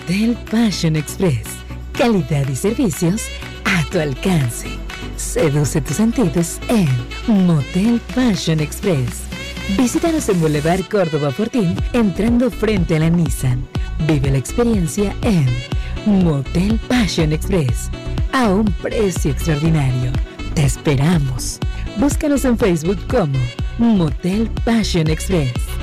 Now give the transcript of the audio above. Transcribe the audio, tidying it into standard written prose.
Motel Passion Express. Calidad y servicios a tu alcance. Seduce tus sentidos en Motel Passion Express. Visítanos en Boulevard Córdoba Fortín, entrando frente a la Nissan. Vive la experiencia en Motel Passion Express, a un precio extraordinario. Te esperamos. Búscanos en Facebook como Motel Passion Express.